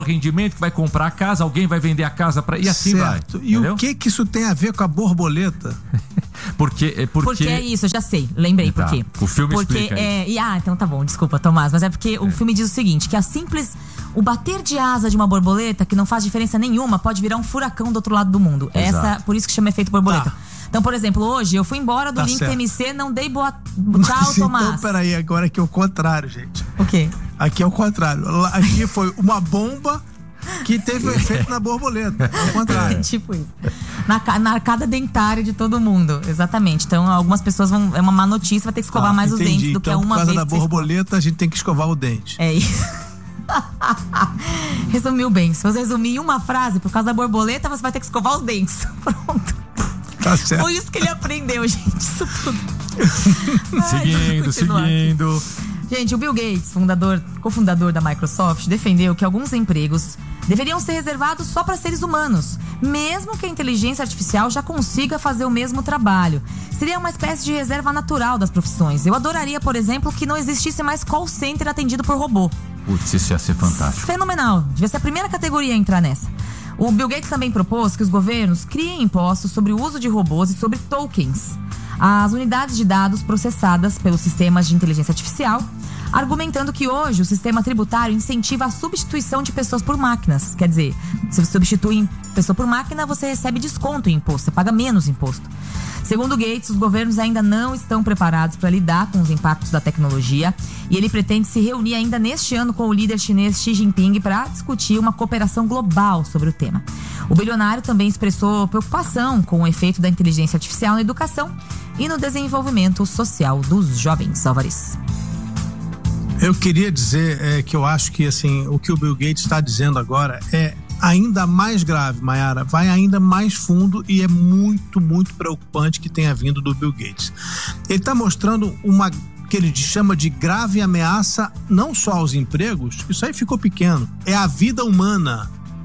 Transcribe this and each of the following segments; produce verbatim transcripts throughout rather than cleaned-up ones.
rendimento, que vai comprar a casa, alguém vai vender a casa para e assim certo. vai. E entendeu? o que que isso tem a ver com a borboleta? Porque, é porque... porque é isso, eu já sei, lembrei tá. por quê. O filme porque explica é, e, Ah, então tá bom, desculpa, Tomás, mas é porque o é. filme diz o seguinte, que a simples, o bater de asa de uma borboleta, que não faz diferença nenhuma, pode virar um furacão do outro lado do mundo. Exato. Essa, por isso que chama efeito borboleta. Tá. Então, por exemplo, hoje eu fui embora do Tá Link certo. T M C, não dei boa... Tchau, Mas, Tomás. então, peraí, agora aqui é o contrário, gente. O quê? Aqui é o contrário. Aqui foi uma bomba que teve um efeito na borboleta. É o contrário. É tipo isso. Na, na arcada dentária de todo mundo. Exatamente. Então, algumas pessoas vão. É uma má notícia, vai ter que escovar Ah, mais entendi. os dentes do então, que uma por causa vez. da que você borboleta, a gente tem que escovar o dente. É isso. Resumiu bem. Se você resumir em uma frase, por causa da borboleta, você vai ter que escovar os dentes. Pronto. Tá certo. Foi isso que ele aprendeu, gente. Isso tudo. Seguindo, Ai, seguindo. Gente, o Bill Gates, fundador, cofundador da Microsoft, defendeu que alguns empregos deveriam ser reservados só para seres humanos, mesmo que a inteligência artificial já consiga fazer o mesmo trabalho. Seria uma espécie de reserva natural das profissões. Eu adoraria, por exemplo, que não existisse mais call center atendido por robô. Putz, isso ia ser fantástico. Fenomenal. Devia ser a primeira categoria a entrar nessa. O Bill Gates também propôs que os governos criem impostos sobre o uso de robôs e sobre tokens, as unidades de dados processadas pelos sistemas de inteligência artificial, argumentando que hoje o sistema tributário incentiva a substituição de pessoas por máquinas. Quer dizer, se você substitui pessoa por máquina, você recebe desconto em imposto, você paga menos imposto. Segundo Gates, os governos ainda não estão preparados para lidar com os impactos da tecnologia e ele pretende se reunir ainda neste ano com o líder chinês Xi Jinping para discutir uma cooperação global sobre o tema. O bilionário também expressou preocupação com o efeito da inteligência artificial na educação e no desenvolvimento social dos jovens. Álvares. Eu queria dizer é, que eu acho que assim, o que o Bill Gates está dizendo agora é ainda mais grave, Mayara, vai ainda mais fundo e é muito, muito preocupante que tenha vindo do Bill Gates. Ele está mostrando uma que ele chama de grave ameaça não só aos empregos, isso aí ficou pequeno, é a vida humana.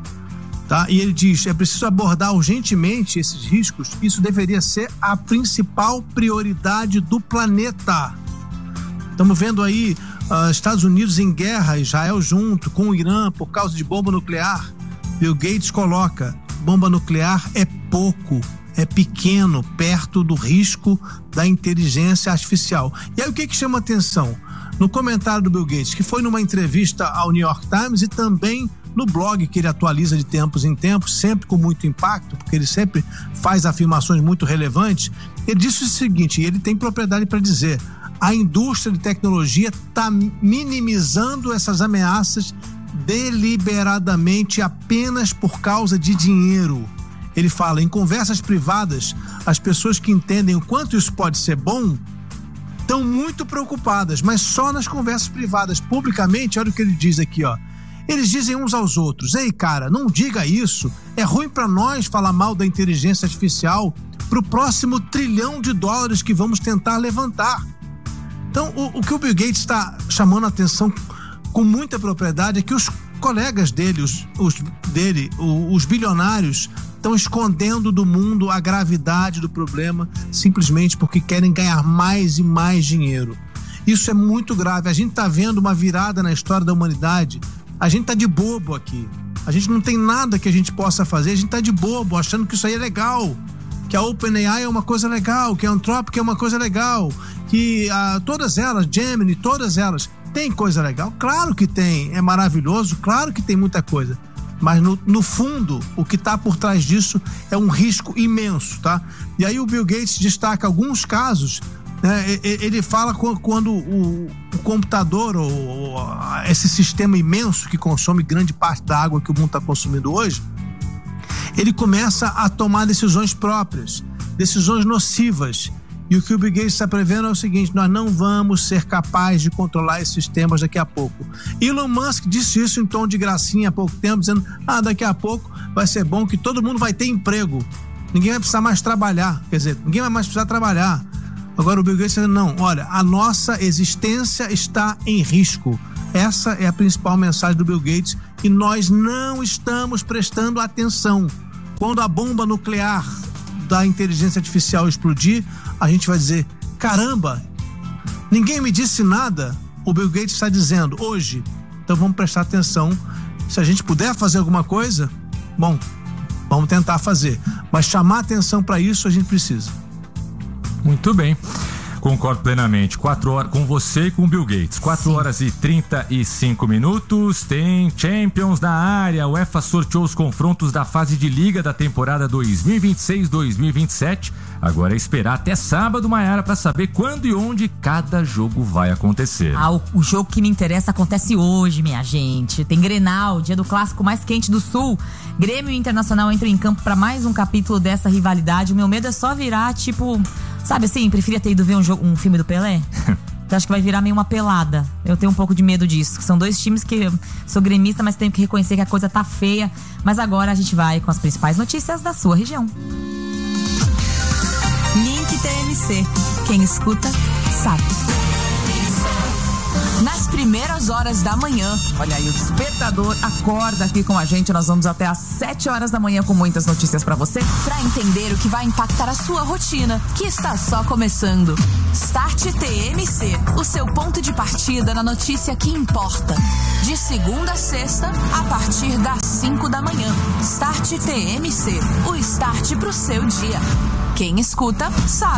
Tá? E ele diz, é preciso abordar urgentemente esses riscos, isso deveria ser a principal prioridade do planeta. Estamos vendo aí uh, Estados Unidos em guerra, Israel junto com o Irã por causa de bomba nuclear. Bill Gates coloca, bomba nuclear é pouco, é pequeno, perto do risco da inteligência artificial. E aí o que que chama atenção? No comentário do Bill Gates, que foi numa entrevista ao New York Times e também no blog que ele atualiza de tempos em tempos, sempre com muito impacto, porque ele sempre faz afirmações muito relevantes, ele disse o seguinte, e ele tem propriedade para dizer, a indústria de tecnologia está minimizando essas ameaças deliberadamente apenas por causa de dinheiro. Ele fala, em conversas privadas, as pessoas que entendem o quanto isso pode ser bom estão muito preocupadas, mas só nas conversas privadas. Publicamente, olha o que ele diz aqui, ó. Eles dizem uns aos outros, ei cara, não diga isso, é ruim para nós falar mal da inteligência artificial pro próximo trilhão de dólares que vamos tentar levantar. Então, o, o que o Bill Gates está chamando a atenção com muita propriedade é que os colegas dele, os, os, dele, os, os bilionários, estão escondendo do mundo a gravidade do problema simplesmente porque querem ganhar mais e mais dinheiro. Isso é muito grave. A gente está vendo uma virada na história da humanidade. A gente está de bobo aqui. A gente não tem nada que a gente possa fazer. A gente está de bobo, achando que isso aí é legal. Que a OpenAI é uma coisa legal, que a Anthropic é uma coisa legal, que ah, todas elas, Gemini, todas elas, tem coisa legal? Claro que tem, é maravilhoso, claro que tem muita coisa. Mas no, no fundo, o que está por trás disso é um risco imenso, tá? E aí o Bill Gates destaca alguns casos, né? Ele fala quando o, o computador, ou esse sistema imenso que consome grande parte da água que o mundo está consumindo hoje, ele começa a tomar decisões próprias, decisões nocivas. E o que o Bill Gates está prevendo é o seguinte, nós não vamos ser capazes de controlar esses sistemas daqui a pouco. Elon Musk disse isso em tom de gracinha há pouco tempo, dizendo, ah, daqui a pouco vai ser bom que todo mundo vai ter emprego. Ninguém vai precisar mais trabalhar, quer dizer, ninguém vai mais precisar trabalhar. Agora o Bill Gates está dizendo, não, olha, a nossa existência está em risco. Essa é a principal mensagem do Bill Gates e nós não estamos prestando atenção. Quando a bomba nuclear da inteligência artificial explodir, a gente vai dizer, caramba, ninguém me disse nada. O Bill Gates está dizendo hoje, então vamos prestar atenção Se a gente puder fazer alguma coisa, bom, vamos tentar fazer. Mas chamar atenção para isso a gente precisa. Muito bem. Concordo plenamente. Quatro horas com você e com o Bill Gates. Quatro horas e trinta e cinco minutos. Tem Champions na área. A UEFA sorteou os confrontos da fase de liga da temporada dois mil e vinte e seis dois mil e vinte e sete. Agora é esperar até sábado, Maiara, para saber quando e onde cada jogo vai acontecer. Ah, o, o jogo que me interessa acontece hoje, minha gente. Tem Grenal, dia do clássico mais quente do Sul. Grêmio e Internacional entram em campo para mais um capítulo dessa rivalidade. O meu medo é só virar, tipo... Sabe assim, preferia ter ido ver um, jogo, um filme do Pelé? Eu acho que vai virar meio uma pelada. Eu tenho um pouco de medo disso. São dois times que eu sou gremista, mas tenho que reconhecer que a coisa tá feia. Mas agora a gente vai com as principais notícias da sua região. Link T M C. Quem escuta, sabe. Nas primeiras horas da manhã. Olha aí, o despertador acorda aqui com a gente. Nós vamos até às sete horas da manhã com muitas notícias pra você. Pra entender o que vai impactar a sua rotina, que está só começando. Start T M C, o seu ponto de partida na notícia que importa. De segunda a sexta, a partir das cinco da manhã. Start T M C, o start pro seu dia. Quem escuta, sabe.